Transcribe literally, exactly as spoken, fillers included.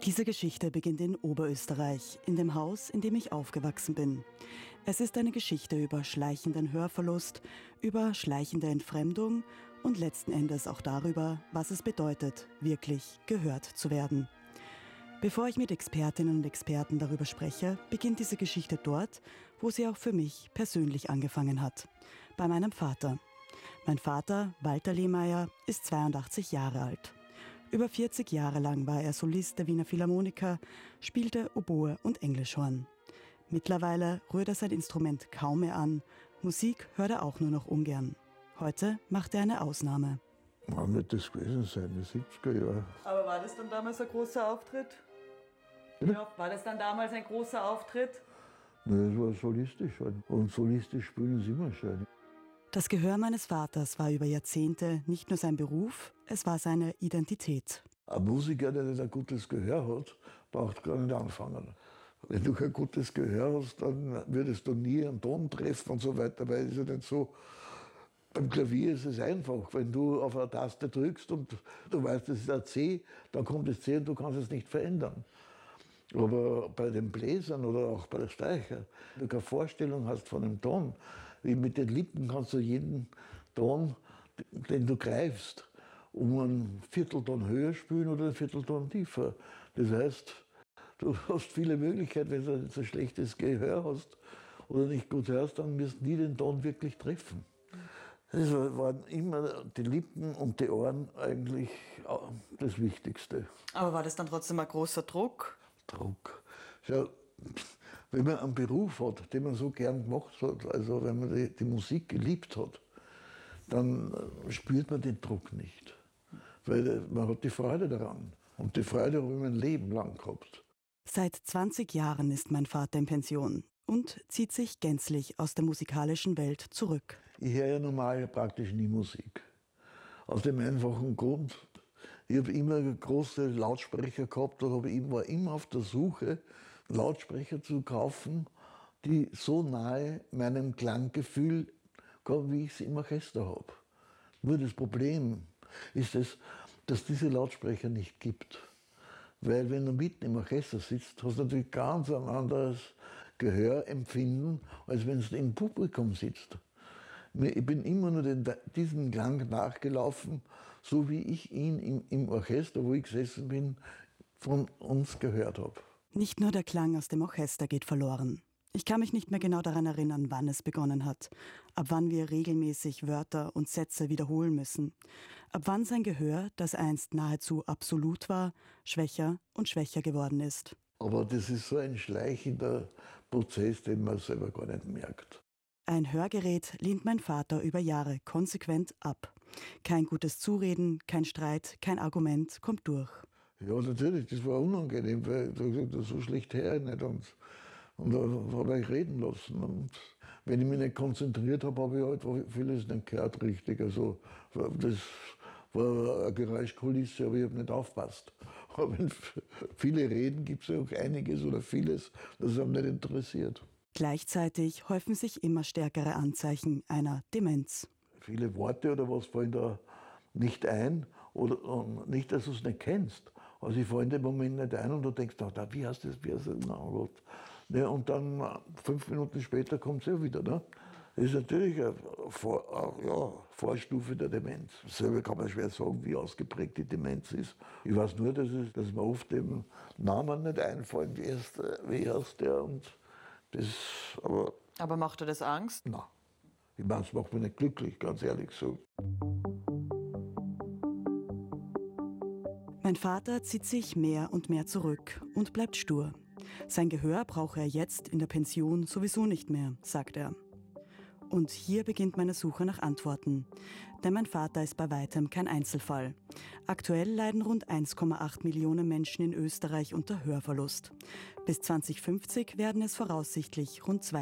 Diese Geschichte beginnt in Oberösterreich, in dem Haus, in dem ich aufgewachsen bin. Es ist eine Geschichte über schleichenden Hörverlust, über schleichende Entfremdung und letzten Endes auch darüber, was es bedeutet, wirklich gehört zu werden. Bevor ich mit Expertinnen und Experten darüber spreche, beginnt diese Geschichte dort, wo sie auch für mich persönlich angefangen hat. Bei meinem Vater. Mein Vater, Walter Lehmeier, ist zweiundachtzig Jahre alt. Über vierzig Jahre lang war er Solist der Wiener Philharmoniker, spielte Oboe und Englischhorn. Mittlerweile rührt er sein Instrument kaum mehr an. Musik hört er auch nur noch ungern. Heute macht er eine Ausnahme. Wann wird das gewesen sein? Die siebziger Jahre. Aber war das dann damals ein großer Auftritt? Ja, war das dann damals ein großer Auftritt? Nein, das war solistisch halt. Und solistisch spielen ist immer schön. Das Gehör meines Vaters war über Jahrzehnte nicht nur sein Beruf, es war seine Identität. Ein Musiker, der nicht ein gutes Gehör hat, braucht gar nicht anfangen. Wenn du kein gutes Gehör hast, dann würdest du nie einen Ton treffen und so weiter, weil es ist ja nicht so. Beim Klavier ist es einfach, wenn du auf eine Taste drückst und du weißt, das ist ein C, dann kommt das C und du kannst es nicht verändern. Aber bei den Bläsern oder auch bei der Streicher, wenn du keine Vorstellung hast von einem Ton, wie mit den Lippen kannst du jeden Ton, den du greifst, um einen Viertelton höher spielen oder einen Viertelton tiefer. Das heißt, du hast viele Möglichkeiten, wenn du so schlechtes Gehör hast oder nicht gut hörst, dann wirst du nie den Ton wirklich treffen. Es waren immer die Lippen und die Ohren eigentlich das Wichtigste. Aber war das dann trotzdem ein großer Druck? Druck. Schau, wenn man einen Beruf hat, den man so gern gemacht hat, also wenn man die, die Musik geliebt hat, dann spürt man den Druck nicht. Weil man hat die Freude daran. Und die Freude habe ich mein Leben lang gehabt. Seit zwanzig Jahren ist mein Vater in Pension und zieht sich gänzlich aus der musikalischen Welt zurück. Ich höre ja normal praktisch nie Musik. Aus dem einfachen Grund, ich habe immer große Lautsprecher gehabt und war immer auf der Suche, Lautsprecher zu kaufen, die so nahe meinem Klanggefühl kommen, wie ich es im Orchester habe. Nur das Problem ist es, dass diese Lautsprecher nicht gibt. Weil wenn du mitten im Orchester sitzt, hast du natürlich ganz ein anderes Gehörempfinden, als wenn du im Publikum sitzt. Ich bin immer nur den, diesem Klang nachgelaufen, so wie ich ihn im, im Orchester, wo ich gesessen bin, von uns gehört habe. Nicht nur der Klang aus dem Orchester geht verloren. Ich kann mich nicht mehr genau daran erinnern, wann es begonnen hat. Ab wann wir regelmäßig Wörter und Sätze wiederholen müssen. Ab wann sein Gehör, das einst nahezu absolut war, schwächer und schwächer geworden ist. Aber das ist so ein schleichender Prozess, den man selber gar nicht merkt. Ein Hörgerät lehnt mein Vater über Jahre konsequent ab. Kein gutes Zureden, kein Streit, kein Argument kommt durch. Ja, natürlich, das war unangenehm, weil ich gesagt, so schlecht höre ich nicht. Und, und da habe ich reden lassen. Und wenn ich mich nicht konzentriert habe, habe ich halt vieles nicht gehört richtig. Also, das war eine Geräuschkulisse, aber ich habe nicht aufgepasst. Aber wenn viele reden, gibt es ja auch einiges oder vieles, das hat mich nicht interessiert. Gleichzeitig häufen sich immer stärkere Anzeichen einer Demenz. Viele Worte oder was fallen da nicht ein oder nicht, dass du es nicht kennst. Also ich fallen in dem Moment nicht ein und du denkst, oh, wie heißt das, wie heißt das? Na, Gott. Ne, und dann fünf Minuten später kommt es ja wieder. Ne? Das ist natürlich eine Vor, ja, Vorstufe der Demenz. Selber kann man schwer sagen, wie ausgeprägt die Demenz ist. Ich weiß nur, dass, es, dass mir oft dem Namen nicht einfallen, wie heißt, wie heißt der und das, aber, aber macht dir das Angst? Nein. Ich meine, es macht mich nicht glücklich, ganz ehrlich so. Mein Vater zieht sich mehr und mehr zurück und bleibt stur. Sein Gehör brauche er jetzt in der Pension sowieso nicht mehr, sagt er. Und hier beginnt meine Suche nach Antworten. Denn mein Vater ist bei weitem kein Einzelfall. Aktuell leiden rund eins Komma acht Millionen Menschen in Österreich unter Hörverlust. Bis zwanzig fünfzig werden es voraussichtlich rund zwei